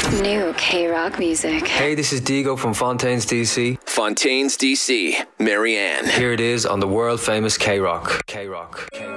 New K-Rock music. Hey, this is Digo from Fontaines DC. Fontaines DC, Marianne. Here it is on the world famous K-Rock. K-Rock. K-Rock.